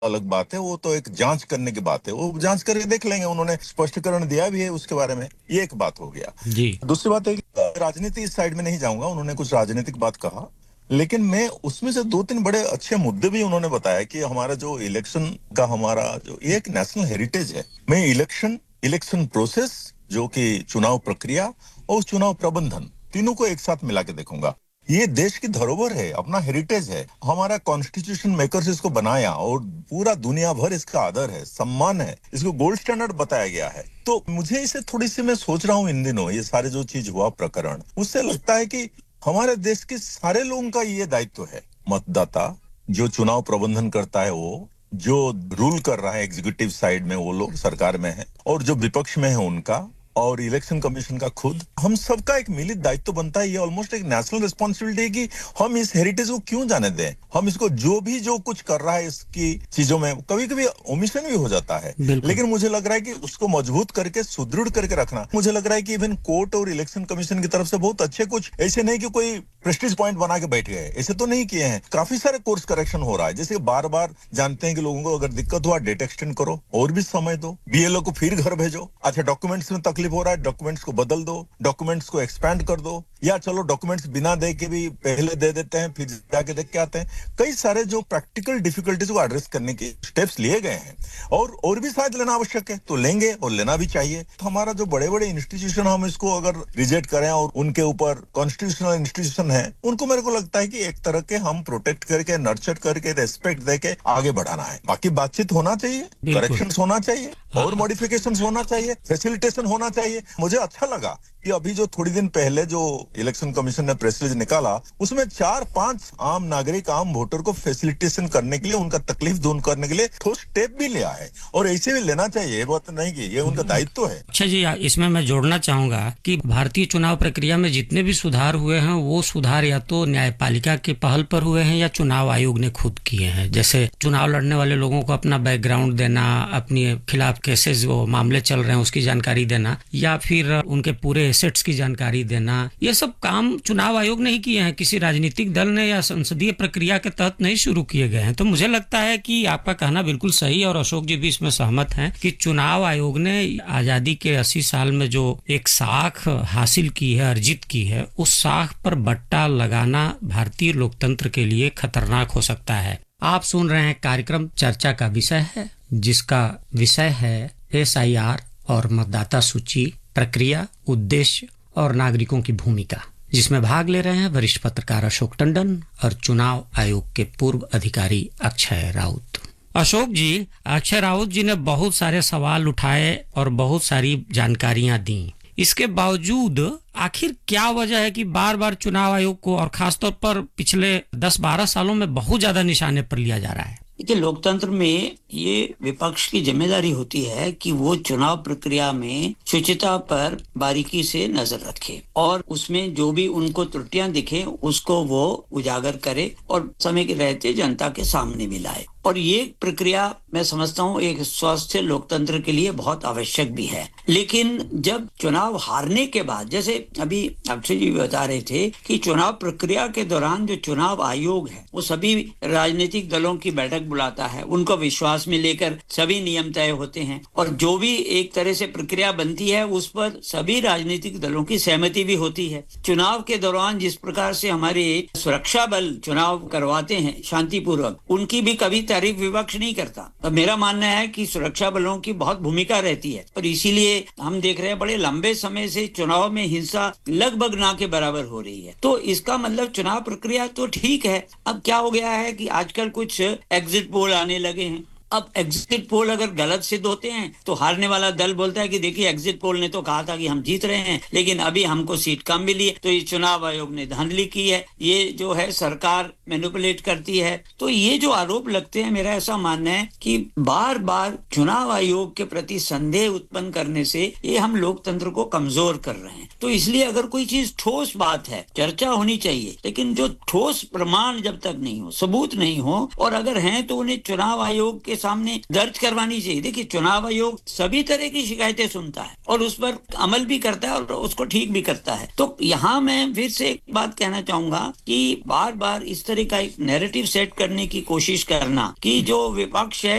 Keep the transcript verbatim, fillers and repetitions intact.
अलग बात है, वो तो एक जांच करने की बात है, वो जांच करके देख लेंगे, उन्होंने स्पष्टीकरण दिया भी है उसके बारे में, ये एक बात हो गया। जी दूसरी बात है कि राजनीति इस साइड में नहीं जाऊंगा, उन्होंने कुछ राजनीतिक बात कहा, लेकिन मैं उसमें से दो तीन बड़े अच्छे मुद्दे भी उन्होंने बताया कि हमारा जो इलेक्शन का हमारा जो ये एक नेशनल हेरिटेज है। मैं इलेक्शन इलेक्शन प्रोसेस जो कि चुनाव प्रक्रिया और चुनाव प्रबंधन तीनों को एक साथ मिला के देखूंगा। ये देश की धरोहर है, अपना हेरिटेज है, हमारा कॉन्स्टिट्यूशन मेकर्स इसको बनाया और पूरा दुनिया भर इसका आदर है, सम्मान है, इसको गोल्ड स्टैंडर्ड बताया गया है। तो मुझे इसे थोड़ी सी मैं सोच रहा हूँ इन दिनों ये सारे जो चीज हुआ प्रकरण, उससे लगता है कि हमारे देश के सारे लोगों का ये दायित्व है, मतदाता जो चुनाव प्रबंधन करता है, वो जो रूल कर रहा है एग्जीक्यूटिव साइड में वो लोग सरकार में है, और जो विपक्ष में है उनका, और इलेक्शन कमीशन का खुद, हम सबका एक मिलित दायित्व बनता है। ये ऑलमोस्ट एक नेशनल रिस्पॉन्सिबिलिटी है कि हम इस हेरिटेज को क्यों जाने दें। हम इसको जो भी जो कुछ कर रहा है इसकी चीजों में कभी कभी ओमिशन भी हो जाता है, लेकिन मुझे लग रहा है कि उसको मजबूत करके सुदृढ़ करके रखना। मुझे लग रहा है कि इवन कोर्ट और इलेक्शन कमीशन की तरफ से बहुत अच्छे, कुछ ऐसे नहीं कि कोई प्रेस्टीज पॉइंट बना के बैठ गए, ऐसे तो नहीं किए हैं। काफी सारे कोर्स करेक्शन हो रहा है, जैसे बार बार जानते हैं कि लोगों को अगर दिक्कत हुआ डेट एक्सटेंड करो और भी समय दो, बीएलओ को फिर घर भेजो। अच्छा, डॉक्यूमेंट्स में तकलीफ हो रहा है, डॉक्यूमेंट्स को बदल दो, डॉक्यूमेंट्स को एक्सपैंड कर दो, या चलो डॉक्यूमेंट्स बिना दे के भी पहले दे देते हैं फिर जाके देख के आते हैं। कई सारे जो प्रैक्टिकल डिफिकल्टीज को एड्रेस करने के स्टेप्स लिए गए हैं, और और भी शायद लेना आवश्यक है तो लेंगे और लेना भी चाहिए। तो हमारा जो बड़े बड़े इंस्टीट्यूशन हम इसको अगर रिजेक्ट करें और उनके ऊपर कॉन्स्टिट्यूशनल इंस्टीट्यूशन है उनको मेरे को लगता है कि एक तरह के हम प्रोटेक्ट करके, नर्चर करके, रेस्पेक्ट देके आगे बढ़ाना है। बाकी बातचीत होना चाहिए, करेक्शंस होना चाहिए, और मॉडिफिकेशंस होना चाहिए, फैसिलिटेशन होना चाहिए। मुझे अच्छा लगा कि अभी जो थोड़ी दिन पहले जो इलेक्शन कमीशन ने प्रेस रिलीज निकाला, उसमें चार पांच आम नागरिक, आम वोटर को फैसिलिटेशन करने के लिए, उनका तकलीफ दूर करने के लिए ठोस स्टेप भी लिया है, और ऐसे भी लेना चाहिए। ये बात नहीं कि ये उनका दायित्व है। अच्छा जी, इसमें मैं जोड़ना चाहूंगा कि भारतीय चुनाव प्रक्रिया में जितने भी सुधार हुए हैं वो सुधार या तो न्यायपालिका के पहल पर हुए हैं या चुनाव आयोग ने खुद किए हैं। जैसे चुनाव लड़ने वाले लोगों को अपना बैकग्राउंड देना, अपने खिलाफ केसेस वो मामले चल रहे हैं उसकी जानकारी देना, या फिर उनके पूरे एसेट्स की जानकारी देना, ये सब काम चुनाव आयोग ने ही किए हैं, किसी राजनीतिक दल ने या संसदीय प्रक्रिया के तहत नहीं शुरू किए गए हैं। तो मुझे लगता है कि आपका कहना बिल्कुल सही, और अशोक जी भी इसमें सहमत हैं कि चुनाव आयोग ने आजादी के अस्सी साल में जो एक साख हासिल की है, अर्जित की है, उस साख पर बट्टा लगाना भारतीय लोकतंत्र के लिए खतरनाक हो सकता है। आप सुन रहे हैं कार्यक्रम चर्चा का विषय है, जिसका विषय है एस आई आर और मतदाता सूची प्रक्रिया, उद्देश्य और नागरिकों की भूमिका, जिसमें भाग ले रहे हैं वरिष्ठ पत्रकार अशोक टंडन और चुनाव आयोग के पूर्व अधिकारी अक्षय राउत। अशोक जी, अक्षय राउत जी ने बहुत सारे सवाल उठाए और बहुत सारी जानकारियां दी। इसके बावजूद आखिर क्या वजह है कि बार बार चुनाव आयोग को, और खासतौर पर पिछले दस बारह सालों में बहुत ज्यादा निशाने पर लिया जा रहा है? देखिए, लोकतंत्र में ये विपक्ष की जिम्मेदारी होती है कि वो चुनाव प्रक्रिया में शुचिता पर बारीकी से नजर रखे, और उसमें जो भी उनको त्रुटियां दिखे उसको वो उजागर करे और समय के रहते जनता के सामने भी लाए। और ये प्रक्रिया मैं समझता हूँ एक स्वस्थ लोकतंत्र के लिए बहुत आवश्यक भी है। लेकिन जब चुनाव हारने के बाद, जैसे अभी अक्षय जी बता रहे थे कि चुनाव प्रक्रिया के दौरान जो चुनाव आयोग है वो सभी राजनीतिक दलों की बैठक बुलाता है, उनको विश्वास में लेकर सभी नियम तय होते हैं, और जो भी एक तरह से प्रक्रिया बनती है उस पर सभी राजनीतिक दलों की सहमति भी होती है। चुनाव के दौरान जिस प्रकार से हमारे सुरक्षा बल चुनाव करवाते हैं शांतिपूर्वक, उनकी भी कभी तारीफ विपक्ष नहीं करता। तो मेरा मानना है कि सुरक्षा बलों की बहुत भूमिका रहती है, और इसीलिए हम देख रहे हैं बड़े लंबे समय से चुनाव में हिंसा लगभग ना के बराबर हो रही है। तो इसका मतलब चुनाव प्रक्रिया तो ठीक है। अब क्या हो गया है कि आजकल कुछ एग्जिट पोल आने लगे हैं। अब एग्जिट पोल अगर गलत सिद्ध होते हैं तो हारने वाला दल बोलता है कि देखिए एग्जिट पोल ने तो कहा था कि हम जीत रहे हैं, लेकिन अभी हमको सीट कम मिली है, तो ये चुनाव आयोग ने धांधली की है, ये जो है सरकार मैनिपुलेट करती है। तो ये जो आरोप लगते हैं, मेरा ऐसा मानना है कि बार बार चुनाव आयोग के प्रति संदेह उत्पन्न करने से ये हम लोकतंत्र को कमजोर कर रहे हैं। तो इसलिए अगर कोई चीज ठोस बात है, चर्चा होनी चाहिए, लेकिन जो ठोस प्रमाण जब तक नहीं हो, सबूत नहीं हो, और अगर हैं तो उन्हें चुनाव आयोग के सामने दर्ज करवानी चाहिए। देखिए, चुनाव आयोग सभी तरह की शिकायतें सुनता है और उस पर अमल भी करता है और उसको ठीक भी करता है। तो यहाँ मैं फिर से एक बात कहना चाहूंगा कि बार बार इस तरह का एक नैरेटिव सेट करने की कोशिश करना कि जो विपक्ष है